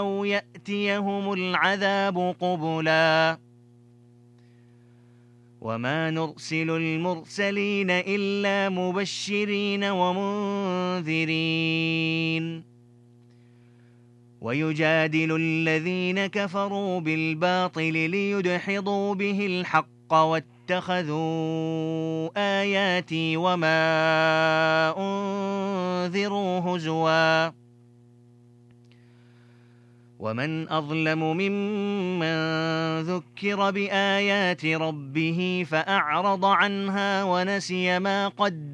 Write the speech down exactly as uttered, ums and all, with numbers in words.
أو يأتيهم العذاب قبلا وما نرسل المرسلين إلا مبشرين ومنذرين ويجادل الذين كفروا بالباطل ليدحضوا به الحق واتخذوا آياتي وما أنذروا هزوا ومن أظلم ممن ذكر بآيات ربه فأعرض عنها ونسي ما قدم